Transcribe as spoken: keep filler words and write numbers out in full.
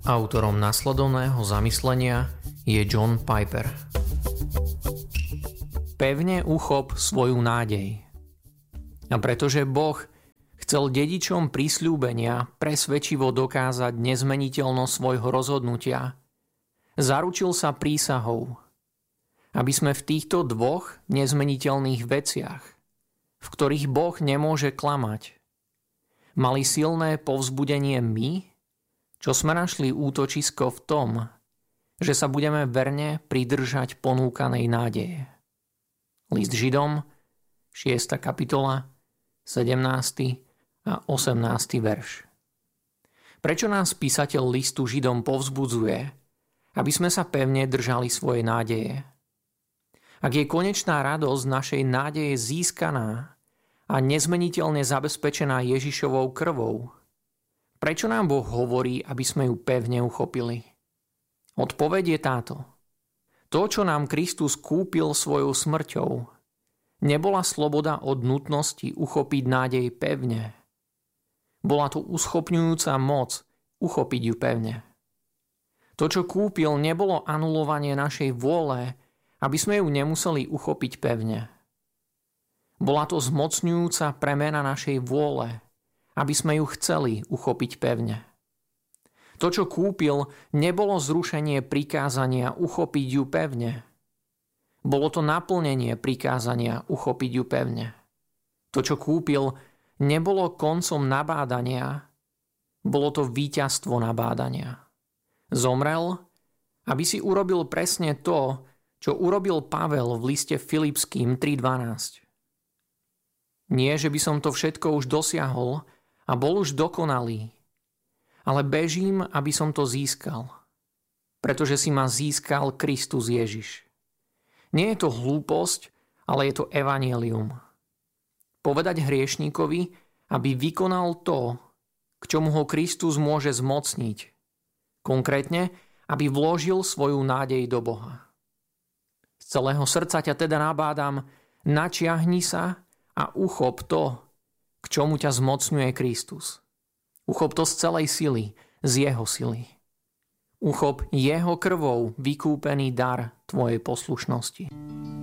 Autorom nasledovného zamyslenia je John Piper. Pevne uchop svoju nádej. A pretože Boh chcel dedičom prisľúbenia presvedčivo dokázať nezmeniteľnosť svojho rozhodnutia, zaručil sa prísahou, aby sme v týchto dvoch nezmeniteľných veciach, v ktorých Boh nemôže klamať, mali silné povzbudenie my, čo sme našli útočisko v tom, že sa budeme verne pridržať ponúkanej nádeje. List Židom, šiesta kapitola, sedemnásty a osemnásty verš. Prečo nás písateľ listu Židom povzbudzuje, aby sme sa pevne držali svojej nádeje? Ak je konečná radosť našej nádeje získaná a nezmeniteľne zabezpečená Ježišovou krvou, prečo nám Boh hovorí, aby sme ju pevne uchopili? Odpoveď je táto. To, čo nám Kristus kúpil svojou smrťou, nebola sloboda od nutnosti uchopiť nádej pevne. Bola to uschopňujúca moc uchopiť ju pevne. To, čo kúpil, nebolo anulovanie našej vôle, aby sme ju nemuseli uchopiť pevne. Bola to zmocňujúca premena našej vôle, aby sme ju chceli uchopiť pevne. To, čo kúpil, nebolo zrušenie prikázania uchopiť ju pevne. Bolo to naplnenie prikázania uchopiť ju pevne. To, čo kúpil, nebolo koncom nabádania, bolo to víťazstvo nabádania. Zomrel, aby si urobil presne to, čo urobil Pavel v liste Filipským tri dvanásť. Nie, že by som to všetko už dosiahol a bol už dokonalý, ale bežím, aby som to získal, pretože si ma získal Kristus Ježiš. Nie je to hlúposť, ale je to evanjelium. Povedať hriešníkovi, aby vykonal to, k čomu ho Kristus môže zmocniť. Konkrétne, aby vložil svoju nádej do Boha. Z celého srdca ťa teda nabádam, načiahni sa a uchop to, k čomu ťa zmocňuje Kristus. Uchop to z celej sily, z jeho sily. Uchop jeho krvou vykúpený dar tvojej poslušnosti.